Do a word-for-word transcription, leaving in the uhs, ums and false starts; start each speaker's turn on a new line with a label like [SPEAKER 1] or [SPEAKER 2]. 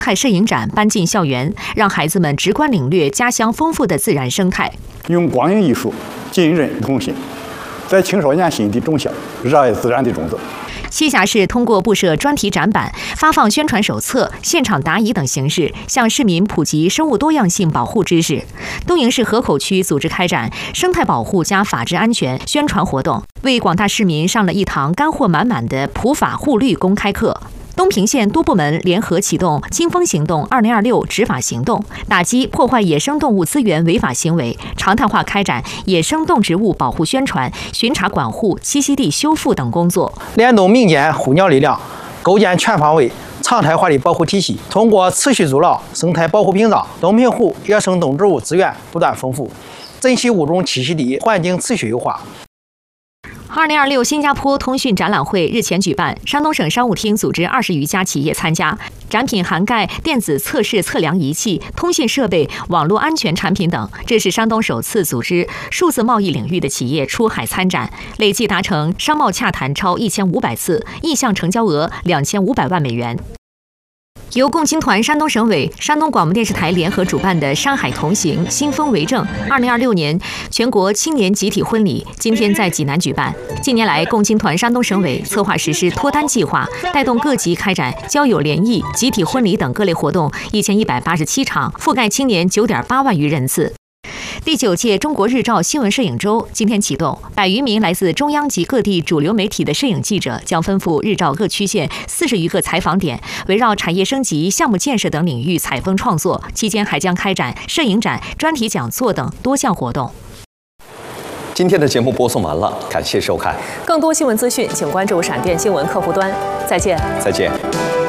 [SPEAKER 1] 态摄影展搬进校园，让孩子们直观领略家乡丰富的自然生态。
[SPEAKER 2] 用光影艺术浸润童心，在青少年心底种下热爱自然的种子。
[SPEAKER 1] 栖霞市通过布设专题展板、发放宣传手册、现场答疑等形式，向市民普及生物多样性保护知识。东营市河口区组织开展生态保护加法治安全宣传活动，为广大市民上了一堂干货满满的普法护绿公开课。东平县多部门联合启动“清风行动二零二六”执法行动，打击破坏野生动物资源违法行为，常态化开展野生动植物保护宣传、巡查管护、栖息地修复等工作，
[SPEAKER 3] 联动民间护鸟力量，构建全方位、常态化的保护体系。通过持续筑牢生态保护屏障，东平湖野生动植物资源不断丰富，珍稀物种栖息地环境持续优化。
[SPEAKER 1] 二零二六新加坡通讯展览会日前举办，山东省商务厅组织二十余家企业参加，展品涵盖电子测试测量仪器、通信设备、网络安全产品等。这是山东首次组织数字贸易领域的企业出海参展，累计达成商贸洽谈超一千五百次，意向成交额两千五百万美元。由共青团山东省委、山东广播电视台联合主办的“山海同行，新风为证”二零二六年全国青年集体婚礼今天在济南举办。近年来，共青团山东省委策划实施脱单计划，带动各级开展交友联谊、集体婚礼等各类活动一千一百八十七场，覆盖青年九点八万余人次。第九届中国日照新闻摄影周今天启动，百余名来自中央及各地主流媒体的摄影记者将奔赴日照各区县四十余个采访点，围绕产业升级、项目建设等领域采风创作。期间还将开展摄影展、专题讲座等多项活动。
[SPEAKER 4] 今天的节目播送完了，感谢收看。
[SPEAKER 5] 更多新闻资讯，请关注闪电新闻客户端。再见。
[SPEAKER 4] 再见。